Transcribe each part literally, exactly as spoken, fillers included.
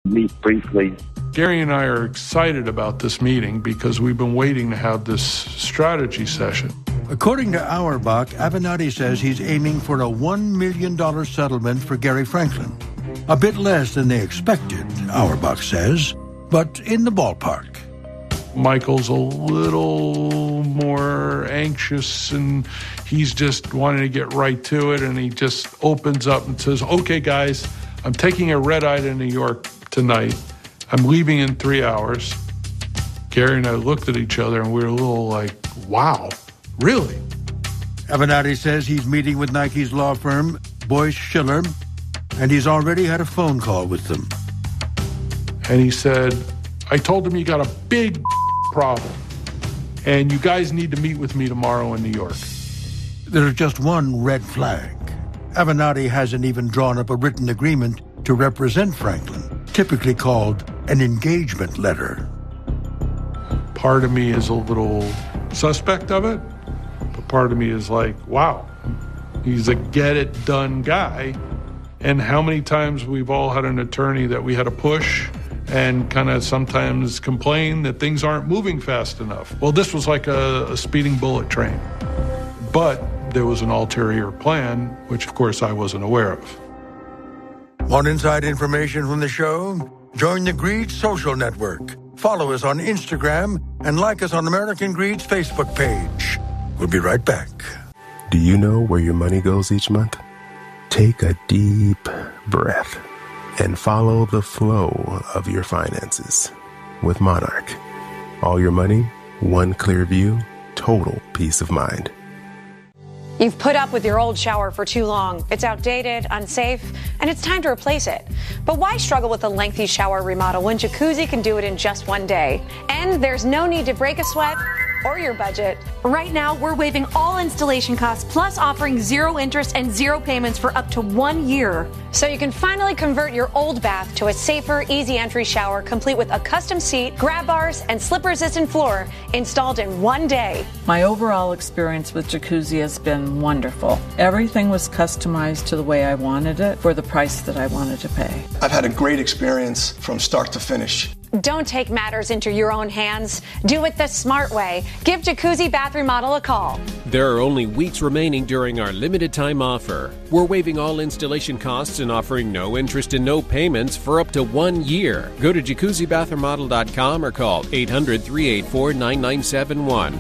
meet briefly. Gary and I are excited about this meeting because we've been waiting to have this strategy session. According to Auerbach, Avenatti says he's aiming for a one million dollars settlement for Gary Franklin. A bit less than they expected, Auerbach says, but in the ballpark. Michael's a little more anxious, and he's just wanting to get right to it, and he just opens up and says, okay, guys, I'm taking a red-eye to New York tonight. I'm leaving in three hours. Gary and I looked at each other, and we were a little like, wow, really? Avenatti says he's meeting with Nike's law firm, Boyce Schiller, and he's already had a phone call with them. And he said, I told him you got a big problem, and you guys need to meet with me tomorrow in New York. There's just one red flag. Avenatti hasn't even drawn up a written agreement to represent Franklin, typically called an engagement letter. Part of me is a little suspect of it, but part of me is like, wow, he's a get-it-done guy. And how many times we've all had an attorney that we had to push and kind of sometimes complain that things aren't moving fast enough. Well, this was like a, a speeding bullet train. But there was an ulterior plan, which, of course, I wasn't aware of. Want inside information from the show? Join the Greed Social Network. Follow us on Instagram and like us on American Greed's Facebook page. We'll be right back. Do you know where your money goes each month? Take a deep breath and follow the flow of your finances with Monarch. All your money, one clear view, total peace of mind. You've put up with your old shower for too long. It's outdated, unsafe, and it's time to replace it. But why struggle with a lengthy shower remodel when Jacuzzi can do it in just one day? And there's no need to break a sweat or your budget. Right now, we're waiving all installation costs, plus offering zero interest and zero payments for up to one year. So you can finally convert your old bath to a safer, easy entry shower, complete with a custom seat, grab bars, and slip-resistant floor installed in one day. My overall experience with Jacuzzi has been wonderful. Everything was customized to the way I wanted it for the price that I wanted to pay. I've had a great experience from start to finish. Don't take matters into your own hands. Do it the smart way. Give Jacuzzi Bath Remodel a call. There are only weeks remaining during our limited time offer. We're waiving all installation costs and offering no interest and no payments for up to one year. Go to jacuzzi bath remodel dot com or call eight hundred, three eight four, nine nine seven one.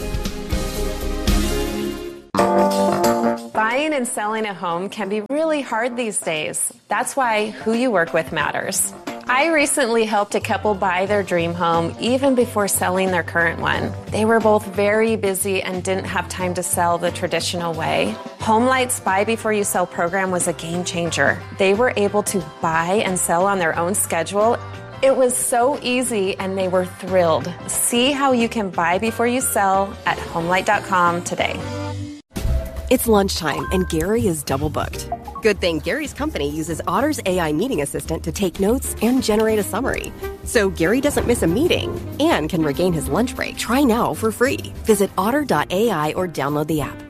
Buying and selling a home can be really hard these days. That's why who you work with matters. I recently helped a couple buy their dream home even before selling their current one. They were both very busy and didn't have time to sell the traditional way. HomeLight's Buy Before You Sell program was a game changer. They were able to buy and sell on their own schedule. It was so easy and they were thrilled. See how you can buy before you sell at homelight dot com today. It's lunchtime and Gary is double booked. Good thing Gary's company uses Otter's A I meeting assistant to take notes and generate a summary. So Gary doesn't miss a meeting and can regain his lunch break. Try now for free. Visit otter dot A I or download the app.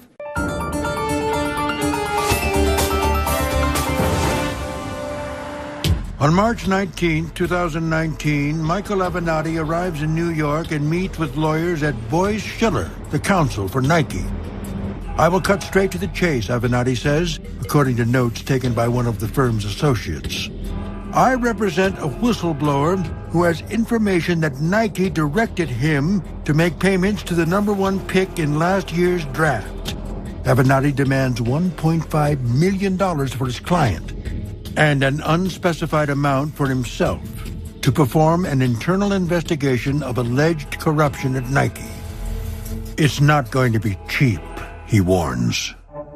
On March nineteenth, twenty nineteen, Michael Avenatti arrives in New York and meets with lawyers at Boyce Schiller, the counsel for Nike. I will cut straight to the chase, Avenatti says, according to notes taken by one of the firm's associates. I represent a whistleblower who has information that Nike directed him to make payments to the number one pick in last year's draft. Avenatti demands one point five million dollars for his client and an unspecified amount for himself to perform an internal investigation of alleged corruption at Nike. It's not going to be cheap, he warns.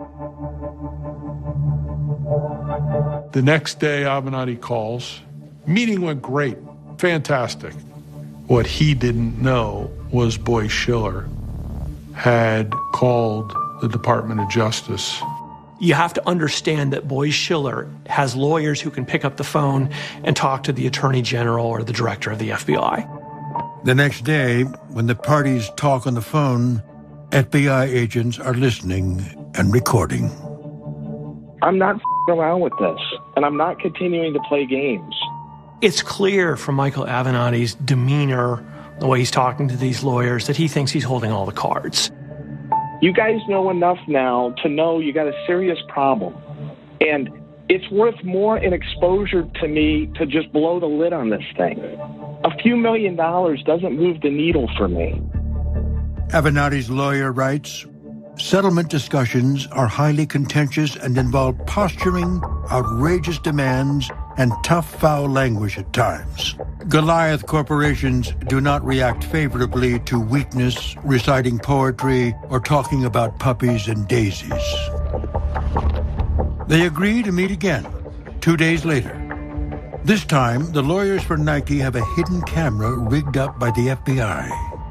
The next day, Avenatti calls. Meeting went great. Fantastic. What he didn't know was Boyce Schiller had called the Department of Justice. You have to understand that Boyce Schiller has lawyers who can pick up the phone and talk to the Attorney General or the Director of the F B I. The next day, when the parties talk on the phone, F B I agents are listening and recording. I'm not f***ing around with this, and I'm not continuing to play games. It's clear from Michael Avenatti's demeanor, the way he's talking to these lawyers, that he thinks he's holding all the cards. You guys know enough now to know you got a serious problem. And it's worth more in exposure to me to just blow the lid on this thing. A few million dollars doesn't move the needle for me. Avenatti's lawyer writes, settlement discussions are highly contentious and involve posturing, outrageous demands, and tough, foul language at times. Goliath corporations do not react favorably to weakness, reciting poetry, or talking about puppies and daisies. They agree to meet again, two days later. This time, the lawyers for Nike have a hidden camera rigged up by the F B I.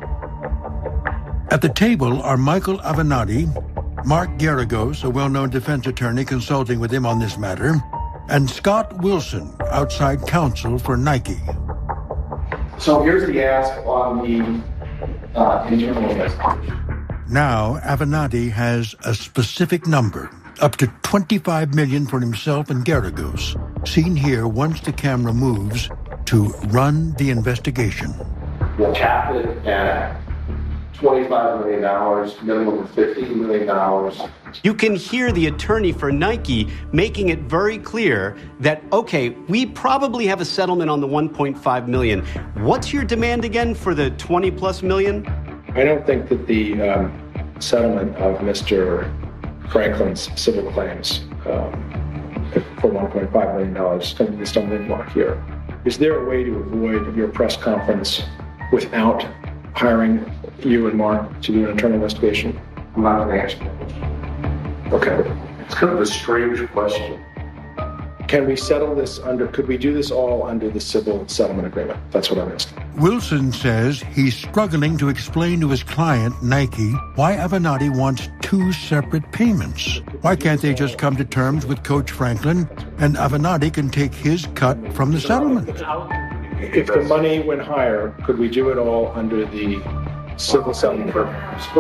At the table are Michael Avenatti, Mark Geragos, a well-known defense attorney consulting with him on this matter, and Scott Wilson, outside counsel for Nike. So here's the ask on the uh, internal investigation. Now, Avenatti has a specific number, up to twenty-five million dollars for himself and Geragos, seen here once the camera moves to run the investigation. We'll cap it at twenty-five million dollars, minimum of fifteen million dollars. You can hear the attorney for Nike making it very clear that, okay, we probably have a settlement on the one point five million. What's your demand again for the twenty plus million? I don't think that the um, settlement of Mister Franklin's civil claims um, for one point five million dollars is going to be the stumbling block here. Is there a way to avoid your press conference without hiring you and Mark to do an internal investigation? I'm not going to answer that question. Okay. It's kind of a strange question. Can we settle this under, could we do this all under the civil settlement agreement? That's what I'm asking. Wilson says he's struggling to explain to his client, Nike, why Avenatti wants two separate payments. Why can't they just come to terms with Coach Franklin and Avenatti can take his cut from the settlement? If the money went higher, could we do it all under the civil settlement agreement?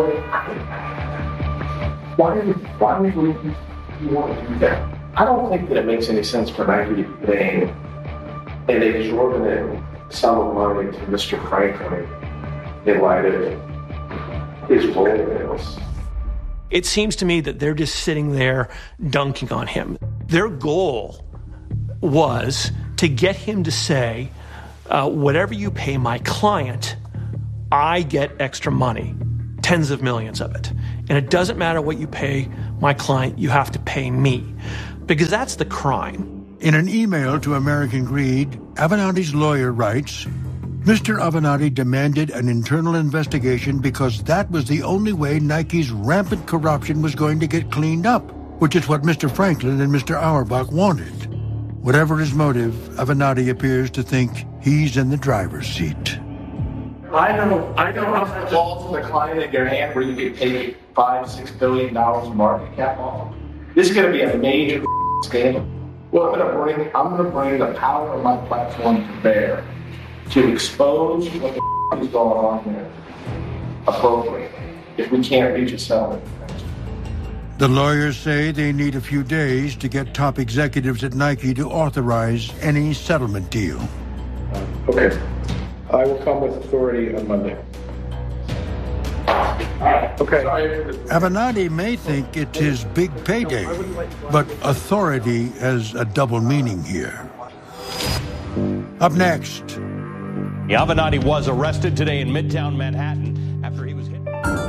Why do why do you want to do that? I don't think that it makes any sense for Nike to be paying an exorbitant sum of money to Mister Franklin in light of his role in this. It seems to me that they're just sitting there dunking on him. Their goal was to get him to say, uh, whatever you pay my client, I get extra money, tens of millions of it. And it doesn't matter what you pay my client, you have to pay me. Because that's the crime. In an email to American Greed, Avenatti's lawyer writes, Mister Avenatti demanded an internal investigation because that was the only way Nike's rampant corruption was going to get cleaned up, which is what Mister Franklin and Mister Auerbach wanted. Whatever his motive, Avenatti appears to think he's in the driver's seat. I don't, I don't know if the ball to the client in your hand where you get paid five, six billion dollars market cap off. This is going to be a major scandal. Well, I'm going to bring, I'm going to bring the power of my platform to bear to expose what the is going on there appropriately. If we can't reach a settlement. The lawyers say they need a few days to get top executives at Nike to authorize any settlement deal. Okay. I will come with authority on Monday. Okay. Avenatti may think it's his big payday, but authority has a double meaning here. Up next. Avenatti was arrested today in Midtown Manhattan after he was hit.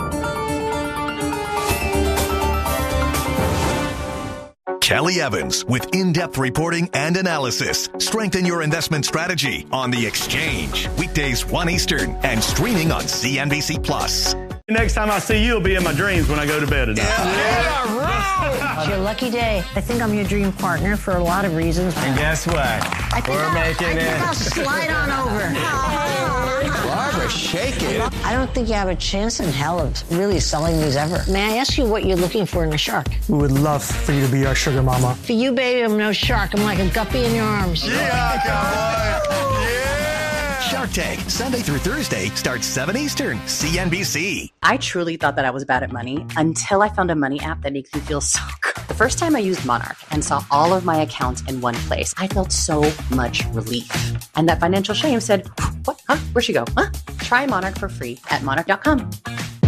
Kelly Evans with in-depth reporting and analysis. Strengthen your investment strategy on The Exchange. Weekdays one Eastern and streaming on C N B C Plus. Next time I see you, you'll be in my dreams when I go to bed at night. Yeah, right. It's your lucky day. I think I'm your dream partner for a lot of reasons. And guess what? I think We're I'll, making I it. think I'll slide on over. Barbara, shake it. I don't think you have a chance in hell of really selling these ever. May I ask you what you're looking for in a shark? We would love for you to be our sugar mama. For you, baby, I'm no shark. I'm like a guppy in your arms. Yeah, cowboy. Yeah. Shark Tank, Sunday through Thursday, starts seven Eastern, C N B C. I truly thought that I was bad at money until I found a money app that makes me feel so good. The first time I used Monarch and saw all of my accounts in one place, I felt so much relief. And that financial shame said, what? Huh? Where'd she go? Huh? Try Monarch for free at monarch dot com.